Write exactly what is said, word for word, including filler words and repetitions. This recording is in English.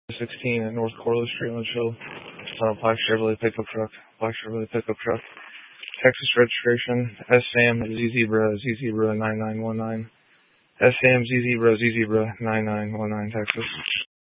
sixteen at North Corliss Street, Winchell. On a black Chevrolet pickup truck. Black Chevrolet pickup truck. Texas registration. S Sam Z Zebra Z Zebra nine nine one nine. S Sam Z Zebra Z Zebra nine nine one nine, Texas.